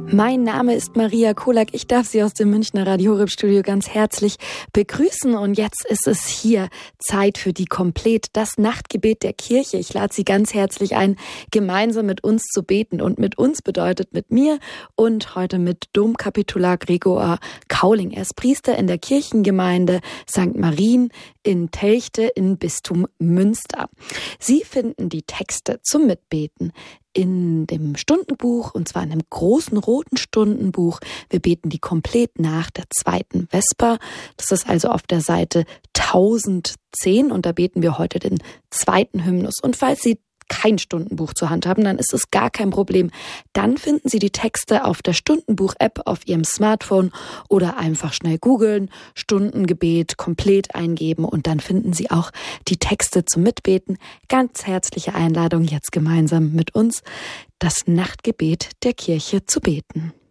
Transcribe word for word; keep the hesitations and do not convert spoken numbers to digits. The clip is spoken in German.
Mein Name ist Maria Kolak. Ich darf Sie aus dem Münchner Radio Horeb Studio ganz herzlich begrüßen. Und jetzt ist es hier Zeit für die Komplet, das Nachtgebet der Kirche. Ich lade Sie ganz herzlich ein, gemeinsam mit uns zu beten. Und mit uns bedeutet mit mir und heute mit Domkapitular Gregor Kauling. Er ist Priester in der Kirchengemeinde Sankt Marien in Telchte im Bistum Münster. Sie finden die Texte zum Mitbeten in dem Stundenbuch, und zwar in einem großen roten Stundenbuch. Wir beten die komplett nach der zweiten Vesper. Das ist also auf der Seite tausendzehn und da beten wir heute den zweiten Hymnus. Und falls Sie kein Stundenbuch zur Hand haben, dann ist es gar kein Problem. Dann finden Sie die Texte auf der Stundenbuch-App auf Ihrem Smartphone oder einfach schnell googeln, Stundengebet komplett eingeben und dann finden Sie auch die Texte zum Mitbeten. Ganz herzliche Einladung, jetzt gemeinsam mit uns das Nachtgebet der Kirche zu beten.